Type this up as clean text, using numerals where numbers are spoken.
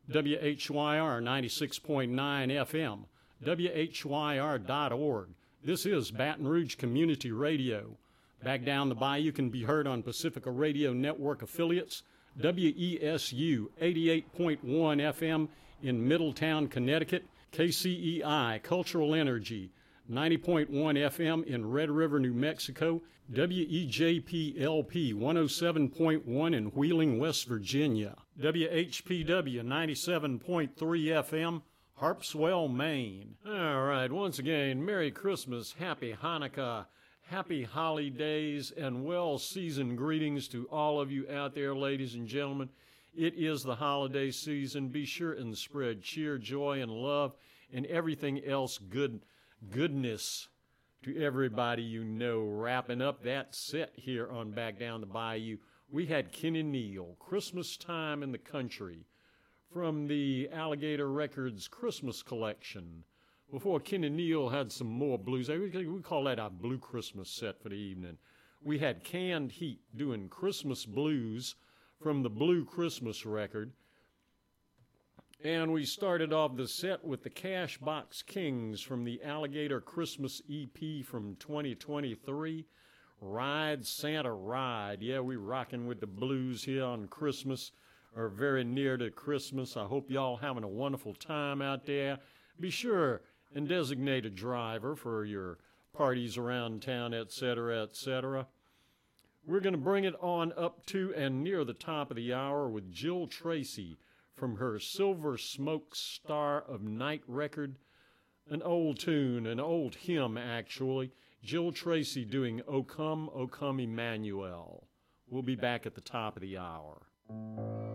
WHYR 96.9 FM, WHYR.org. This is Baton Rouge Community Radio. Back down the bayou can be heard on Pacifica Radio Network affiliates, WESU 88.1 FM in Middletown, Connecticut, KCEI Cultural Energy 90.1 FM in Red River, New Mexico, WEJP-LP 107.1 in Wheeling, West Virginia, WHPW 97.3 FM, Harpswell, Maine. All right, once again, Merry Christmas, Happy Hanukkah, Happy Holidays, and well-seasoned greetings to all of you out there, ladies and gentlemen. It is the holiday season. Be sure and spread cheer, joy, and love, and everything else goodness to everybody you know. Wrapping up that set here on Back Down the Bayou, we had Kenny Neal, Christmas Time in the Country, from the Alligator Records Christmas Collection. Before Kenny Neal had some more blues. We call that our Blue Christmas set for the evening. We had Canned Heat doing Christmas Blues from the Blue Christmas record. And we started off the set with the Cashbox Kings from the Alligator Christmas EP from 2023, Ride Santa Ride. Yeah, we rocking with the blues here on Christmas, or very near to Christmas. I hope y'all having a wonderful time out there. Be sure and designate a driver for your parties around town, etc., etc. We're going to bring it on up to and near the top of the hour with Jill Tracy from her Silver Smoke Star of Night record, an old tune, an old hymn actually. Jill Tracy doing O Come, Emmanuel. We'll be back at the top of the hour.